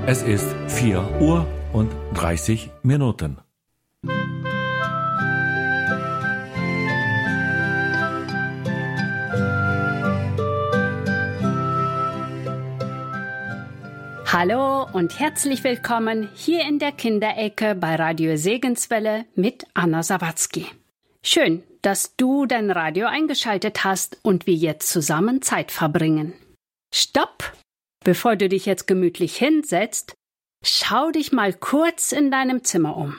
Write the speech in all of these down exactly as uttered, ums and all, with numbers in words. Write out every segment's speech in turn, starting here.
Es ist vier Uhr und dreißig Minuten. Hallo und herzlich willkommen hier in der Kinderecke bei Radio Segenswelle mit Anna Sawatzki. Schön, dass du dein Radio eingeschaltet hast und wir jetzt zusammen Zeit verbringen. Stopp! Bevor du dich jetzt gemütlich hinsetzt, schau dich mal kurz in deinem Zimmer um.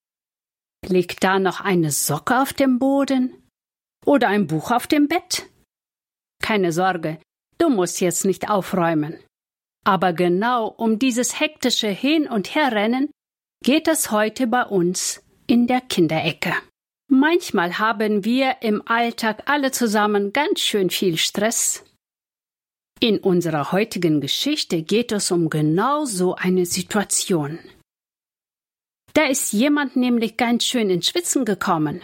Liegt da noch eine Socke auf dem Boden? Oder ein Buch auf dem Bett? Keine Sorge, du musst jetzt nicht aufräumen. Aber genau um dieses hektische Hin- und Herrennen geht es heute bei uns in der Kinderecke. Manchmal haben wir im Alltag alle zusammen ganz schön viel Stress. In unserer heutigen Geschichte geht es um genau so eine Situation. Da ist jemand nämlich ganz schön ins Schwitzen gekommen.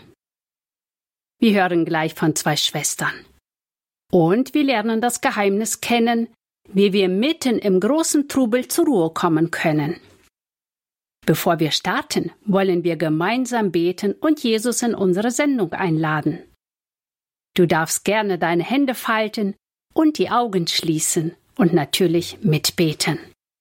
Wir hören gleich von zwei Schwestern. Und wir lernen das Geheimnis kennen, wie wir mitten im großen Trubel zur Ruhe kommen können. Bevor wir starten, wollen wir gemeinsam beten und Jesus in unsere Sendung einladen. Du darfst gerne deine Hände falten und die Augen schließen und natürlich mitbeten.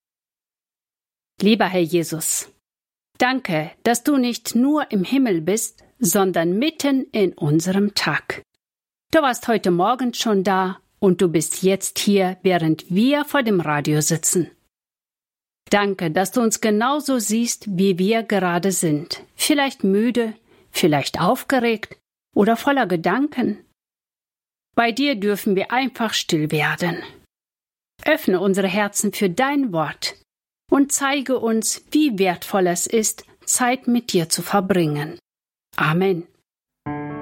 Lieber Herr Jesus, danke, dass du nicht nur im Himmel bist, sondern mitten in unserem Tag. Du warst heute Morgen schon da und du bist jetzt hier, während wir vor dem Radio sitzen. Danke, dass du uns genauso siehst, wie wir gerade sind. Vielleicht müde, vielleicht aufgeregt oder voller Gedanken. Bei dir dürfen wir einfach still werden. Öffne unsere Herzen für dein Wort und zeige uns, wie wertvoll es ist, Zeit mit dir zu verbringen. Amen.